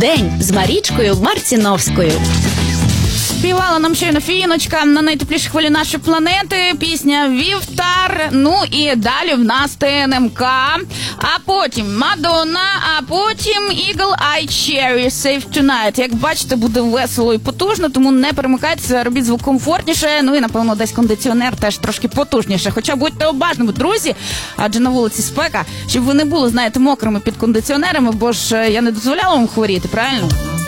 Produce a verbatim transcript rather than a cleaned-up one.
День з Марічкою Марціновською. Співала нам щойно Фіночка на найтеплішій хвилі нашої планети. Пісня «Вівтар». Ну і далі в нас ТНМК. А потім Мадонна, а потім Eagle Eye Cherry Save Tonight. Як бачите, буде весело і потужно, тому не перемикайтеся, робіть звук комфортніше. Ну і, напевно, десь кондиціонер теж трошки потужніше. Хоча будьте обачними, друзі, адже на вулиці спека, щоб ви не були, знаєте, мокрими під кондиціонерами, бо ж я не дозволяла вам хворіти, правильно?